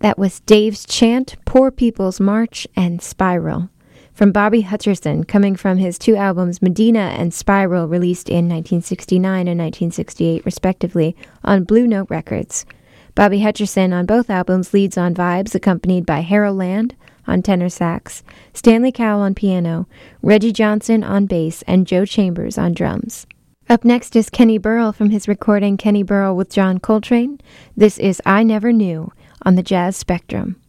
That was Dave's Chant, Poor People's March, and Spiral, from Bobby Hutcherson, coming from his two albums Medina and Spiral, released in 1969 and 1968 respectively on Blue Note Records. Bobby Hutcherson on both albums leads on vibes, accompanied by Harold Land on tenor sax, Stanley Cowell on piano, Reggie Johnson on bass, and Joe Chambers on drums. Up next is Kenny Burrell from his recording Kenny Burrell with John Coltrane. This is I Never Knew on the Jazz Spectrum.